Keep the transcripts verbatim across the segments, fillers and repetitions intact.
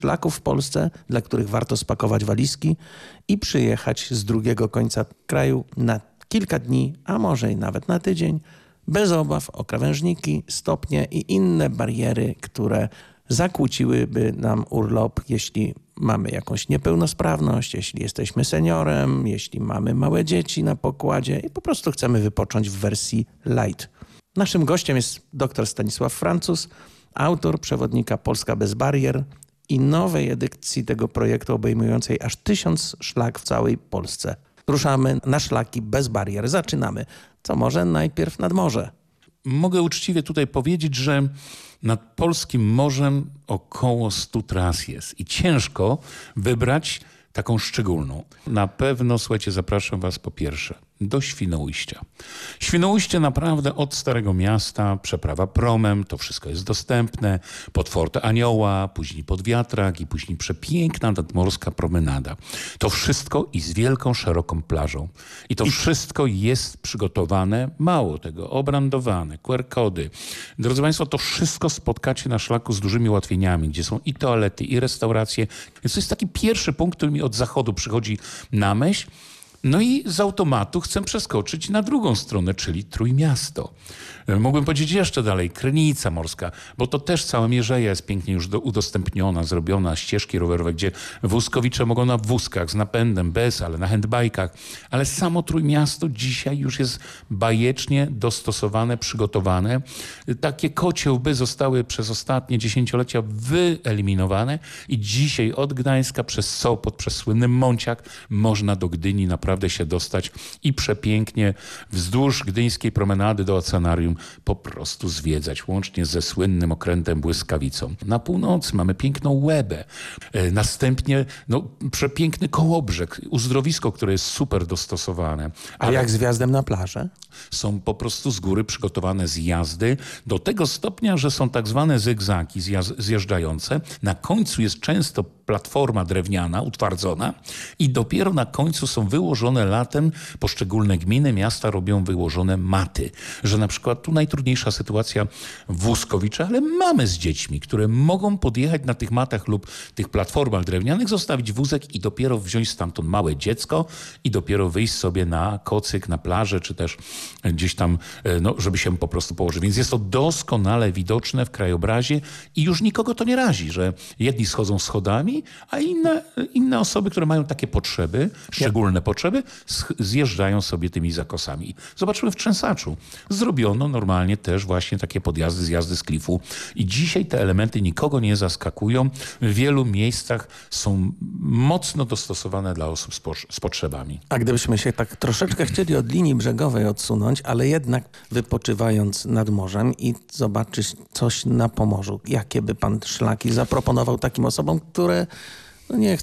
szlaków w Polsce, dla których warto spakować walizki i przyjechać z drugiego końca kraju na kilka dni, a może i nawet na tydzień, bez obaw o krawężniki, stopnie i inne bariery, które zakłóciłyby nam urlop, jeśli mamy jakąś niepełnosprawność, jeśli jesteśmy seniorem, jeśli mamy małe dzieci na pokładzie i po prostu chcemy wypocząć w wersji light. Naszym gościem jest dr Stanisław Francuz, autor przewodnika Polska bez barier i nowej edycji tego projektu obejmującej aż tysiąc szlak w całej Polsce. Ruszamy na szlaki bez barier. Zaczynamy. Co może najpierw nad morze. Mogę uczciwie tutaj powiedzieć, że nad polskim morzem około stu tras jest i ciężko wybrać taką szczególną. Na pewno, słuchajcie, zapraszam was po pierwsze do Świnoujścia. Świnoujście naprawdę od Starego Miasta, przeprawa promem, to wszystko jest dostępne, pod Fort Anioła, później pod Wiatrak i później przepiękna nadmorska promenada. To wszystko i z wielką, szeroką plażą. I to I... wszystko jest przygotowane, mało tego, obrandowane, Q R kody. Drodzy Państwo, to wszystko spotkacie na szlaku z dużymi ułatwieniami, gdzie są i toalety, i restauracje. Więc to jest taki pierwszy punkt, który mi od zachodu przychodzi na myśl. No i z automatu chcę przeskoczyć na drugą stronę, czyli Trójmiasto. Mógłbym powiedzieć jeszcze dalej, Krynica Morska, bo to też cała Mierzeja jest pięknie już do, udostępniona, zrobiona, ścieżki rowerowe, gdzie wózkowicze mogą na wózkach, z napędem, bez, ale na handbajkach. Ale samo Trójmiasto dzisiaj już jest bajecznie dostosowane, przygotowane. Takie kocie łby zostały przez ostatnie dziesięciolecia wyeliminowane i dzisiaj od Gdańska przez Sopot, przez słynny Monciak można do Gdyni naprawdę się dostać i przepięknie wzdłuż gdyńskiej promenady do oceanarium po prostu zwiedzać, łącznie ze słynnym okrętem Błyskawicą. Na północy mamy piękną Łebę, e, następnie no, przepiękny Kołobrzeg, uzdrowisko, które jest super dostosowane. A Ale jak z wjazdem na plażę? Są po prostu z góry przygotowane zjazdy do tego stopnia, że są tak zwane zygzaki zjeżdżające. Na końcu jest często platforma drewniana, utwardzona i dopiero na końcu są wyłożone latem, poszczególne gminy, miasta robią wyłożone maty. Że na przykład tu najtrudniejsza sytuacja w Wózkowicach, ale mamy z dziećmi, które mogą podjechać na tych matach lub tych platformach drewnianych, zostawić wózek i dopiero wziąć stamtąd małe dziecko i dopiero wyjść sobie na kocyk, na plażę, czy też gdzieś tam, no, żeby się po prostu położyć. Więc jest to doskonale widoczne w krajobrazie i już nikogo to nie razi, że jedni schodzą schodami, a inne, inne osoby, które mają takie potrzeby, szczególne potrzeby, zjeżdżają sobie tymi zakosami. Zobaczymy w Trzęsaczu. Zrobiono normalnie też właśnie takie podjazdy, zjazdy z klifu i dzisiaj te elementy nikogo nie zaskakują. W wielu miejscach są mocno dostosowane dla osób z, po, z potrzebami. A gdybyśmy się tak troszeczkę chcieli od linii brzegowej odsunąć, ale jednak wypoczywając nad morzem i zobaczyć coś na Pomorzu, jakie by pan szlaki zaproponował takim osobom, które no nie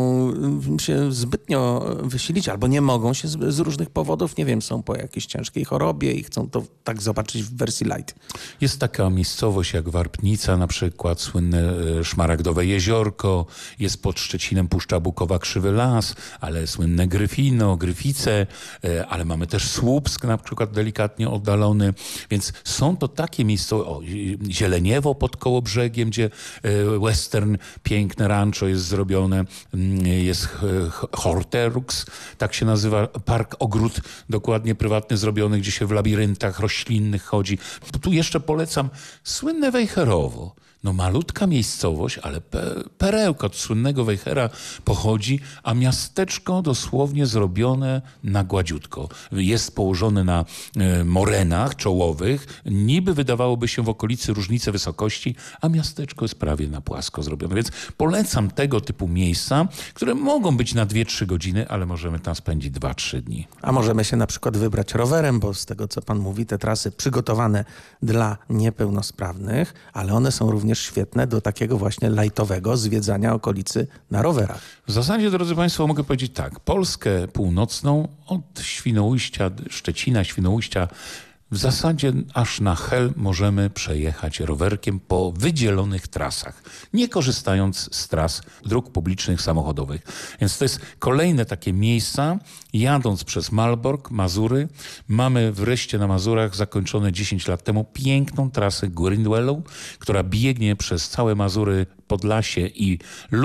chcą się zbytnio wysilić albo nie mogą się z, z różnych powodów, nie wiem, są po jakiejś ciężkiej chorobie i chcą to tak zobaczyć w wersji light. Jest taka miejscowość jak Warpnica na przykład, słynne Szmaragdowe Jeziorko, jest pod Szczecinem Puszcza Bukowa, Krzywy Las, ale słynne Gryfino, Gryfice, ale mamy też Słupsk na przykład delikatnie oddalony, więc są to takie miejscowości, Zieleniewo pod Kołobrzegiem, gdzie western, piękne rancho jest zrobione, jest Horterux, tak się nazywa, park, ogród dokładnie prywatny zrobiony, gdzie się w labiryntach roślinnych chodzi. Tu jeszcze polecam słynne Wejherowo. No malutka miejscowość, ale pe perełka od słynnego Wejhera pochodzi, a miasteczko dosłownie zrobione na gładziutko. Jest położone na e, morenach czołowych, niby wydawałoby się w okolicy różnice wysokości, a miasteczko jest prawie na płasko zrobione. Więc polecam tego typu miejsca, które mogą być na dwie trzy godziny, ale możemy tam spędzić dwa trzy dni. A możemy się na przykład wybrać rowerem, bo z tego co pan mówi, te trasy przygotowane dla niepełnosprawnych, ale one są również świetne do takiego właśnie lajtowego zwiedzania okolicy na rowerach. W zasadzie, drodzy Państwo, mogę powiedzieć tak. Polskę północną od Świnoujścia, Szczecina, Świnoujścia w zasadzie aż na Hel możemy przejechać rowerkiem po wydzielonych trasach, nie korzystając z tras dróg publicznych samochodowych. Więc to jest kolejne takie miejsca, jadąc przez Malbork, Mazury. Mamy wreszcie na Mazurach zakończone dziesięć lat temu piękną trasę Grindwellow, która biegnie przez całe Mazury, Podlasie i